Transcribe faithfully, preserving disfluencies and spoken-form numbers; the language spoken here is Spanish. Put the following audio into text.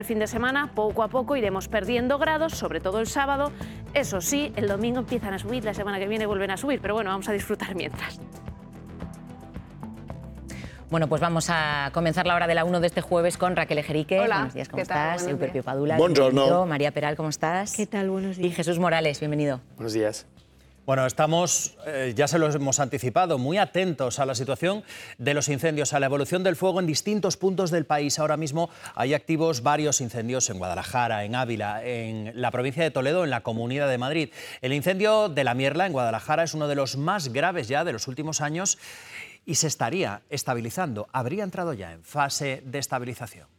El fin de semana, poco a poco, iremos perdiendo grados, sobre todo el sábado. Eso sí, el domingo empiezan a subir, la semana que viene vuelven a subir, pero bueno, vamos a disfrutar mientras. Bueno, pues vamos a comenzar la hora de la una de este jueves con Raquel Ejerique. Hola. Buenos días, ¿cómo ¿Qué tal? estás? Buenos Euperpio días. Padula, Buongiorno. bienvenido. María Peral, ¿cómo estás? ¿Qué tal? Buenos días. Y Jesús Morales, bienvenido. Buenos días. Bueno, estamos, eh, ya se los hemos anticipado, muy atentos a la situación de los incendios, a la evolución del fuego en distintos puntos del país. Ahora mismo hay activos varios incendios en Guadalajara, en Ávila, en la provincia de Toledo, en la Comunidad de Madrid. El incendio de La Mierla, en Guadalajara, es uno de los más graves ya de los últimos años y se estaría estabilizando, habría entrado ya en fase de estabilización.